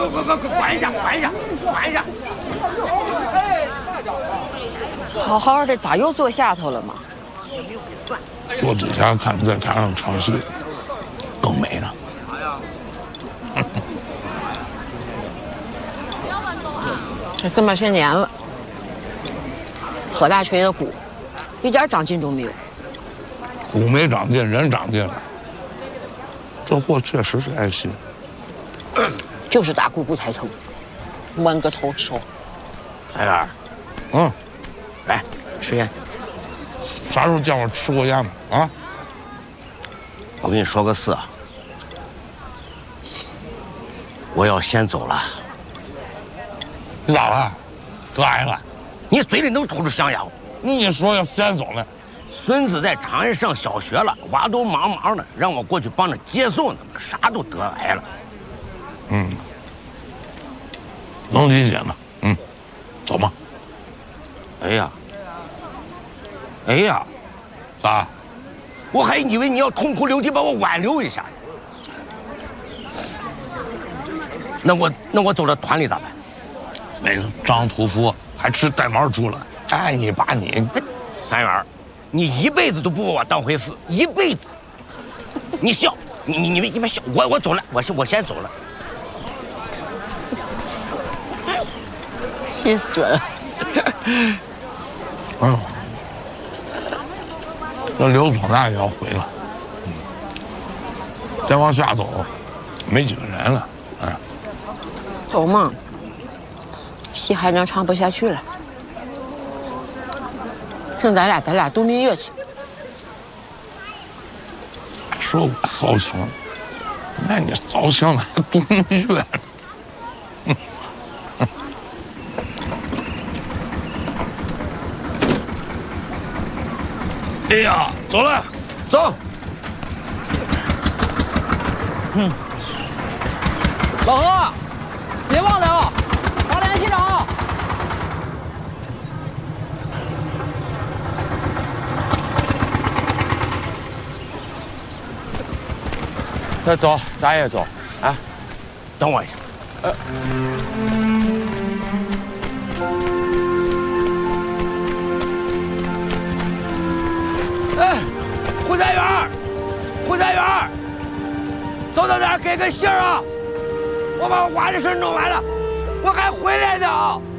关一下，关一下，关一下。 好好的，咋又坐下头了嘛？ 坐底下看，再看上城市，更美了。 这么些年了，何大锤的股一点长进都没有。 股没长进，人长进了。这货确实是爱心， 就是打股不抬头，弯个头吃。 三元，来吃烟。 啥时候见我吃过烟吗？啊！ 我跟你说个事啊，我要先走了。 你咋了？得癌了？ 你嘴里能吐出象牙？ 你说要先走呢？ 孙子在长安上小学了，娃都忙的，让我过去帮着接送呢，啥都得癌了。 能理解呢。走吧。 哎呀， 咋？ 我还以为你要痛哭流涕把我挽留一下。那我走了团里咋办？ 那个张屠夫还吃带毛猪了。哎，你把你三元，你一辈子都不把我当回事，一辈子。你笑，你们笑，我走了，我先走了。 气死了！ 那刘总那也要回了。再往下走，没几个人了。 走嘛，戏还能唱不下去了。剩咱俩都没乐器。 说我骚情，那你骚情还多乐。哎呀，走了， 走。 老何，别忘了啊，打联系长。 那走，咱也走啊。 等我一下。哎，胡三元，走到这儿给个信儿啊！我把我娃的事弄完了，我还回来呢啊！